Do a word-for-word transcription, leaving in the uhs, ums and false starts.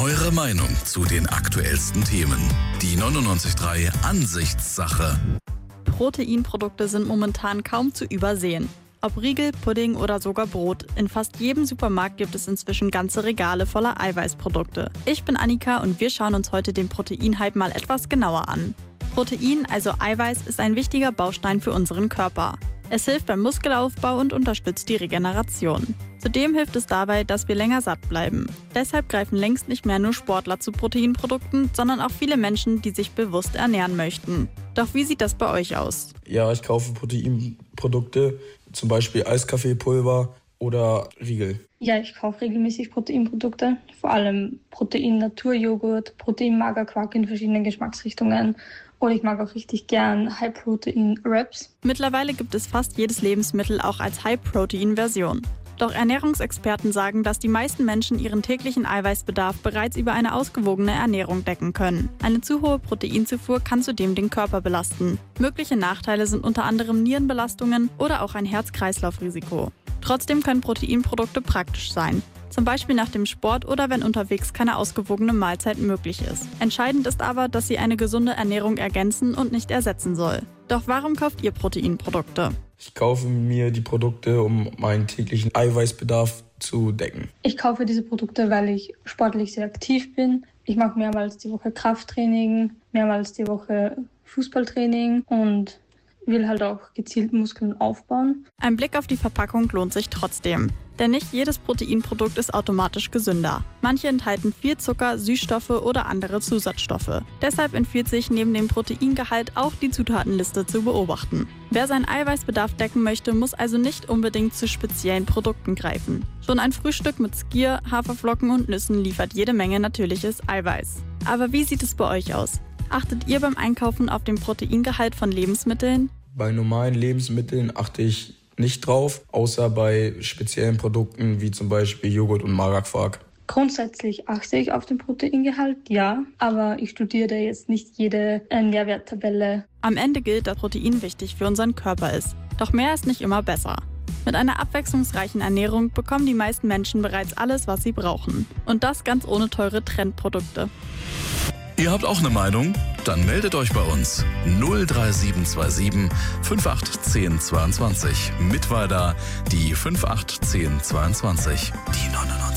Eure Meinung zu den aktuellsten Themen. Die neunundneunzig Komma drei Ansichtssache. Proteinprodukte sind momentan kaum zu übersehen. Ob Riegel, Pudding oder sogar Brot, in fast jedem Supermarkt gibt es inzwischen ganze Regale voller Eiweißprodukte. Ich bin Annika und wir schauen uns heute den Proteinhype mal etwas genauer an. Protein, also Eiweiß, ist ein wichtiger Baustein für unseren Körper. Es hilft beim Muskelaufbau und unterstützt die Regeneration. Zudem hilft es dabei, dass wir länger satt bleiben. Deshalb greifen längst nicht mehr nur Sportler zu Proteinprodukten, sondern auch viele Menschen, die sich bewusst ernähren möchten. Doch wie sieht das bei euch aus? Ja, ich kaufe Proteinprodukte, zum Beispiel Eiskaffeepulver oder Riegel. Ja, ich kaufe regelmäßig Proteinprodukte, vor allem Protein-Naturjoghurt, Protein-Magerquark in verschiedenen Geschmacksrichtungen. Und ich mag auch richtig gern High-Protein-Wraps. Mittlerweile gibt es fast jedes Lebensmittel auch als High-Protein-Version. Doch Ernährungsexperten sagen, dass die meisten Menschen ihren täglichen Eiweißbedarf bereits über eine ausgewogene Ernährung decken können. Eine zu hohe Proteinzufuhr kann zudem den Körper belasten. Mögliche Nachteile sind unter anderem Nierenbelastungen oder auch ein Herz-Kreislauf-Risiko. Trotzdem können Proteinprodukte praktisch sein. Zum Beispiel nach dem Sport oder wenn unterwegs keine ausgewogene Mahlzeit möglich ist. Entscheidend ist aber, dass sie eine gesunde Ernährung ergänzen und nicht ersetzen soll. Doch warum kauft ihr Proteinprodukte? Ich kaufe mir die Produkte, um meinen täglichen Eiweißbedarf zu decken. Ich kaufe diese Produkte, weil ich sportlich sehr aktiv bin. Ich mache mehrmals die Woche Krafttraining, mehrmals die Woche Fußballtraining und will halt auch gezielt Muskeln aufbauen. Ein Blick auf die Verpackung lohnt sich trotzdem. Denn nicht jedes Proteinprodukt ist automatisch gesünder. Manche enthalten viel Zucker, Süßstoffe oder andere Zusatzstoffe. Deshalb empfiehlt sich neben dem Proteingehalt auch die Zutatenliste zu beobachten. Wer seinen Eiweißbedarf decken möchte, muss also nicht unbedingt zu speziellen Produkten greifen. Schon ein Frühstück mit Skier, Haferflocken und Nüssen liefert jede Menge natürliches Eiweiß. Aber wie sieht es bei euch aus? Achtet ihr beim Einkaufen auf den Proteingehalt von Lebensmitteln? Bei normalen Lebensmitteln achte ich nicht drauf, außer bei speziellen Produkten wie zum Beispiel Joghurt und Magerquark. Grundsätzlich achte ich auf den Proteingehalt, ja, aber ich studiere jetzt nicht jede äh, Nährwerttabelle. Am Ende gilt, dass Protein wichtig für unseren Körper ist. Doch mehr ist nicht immer besser. Mit einer abwechslungsreichen Ernährung bekommen die meisten Menschen bereits alles, was sie brauchen. Und das ganz ohne teure Trendprodukte. Ihr habt auch eine Meinung? Dann meldet euch bei uns. null drei sieben zwei sieben fünf acht eins null zwei zwei. Mit weiter die fünf acht eins null zwei zwei. Die neunundneunzig.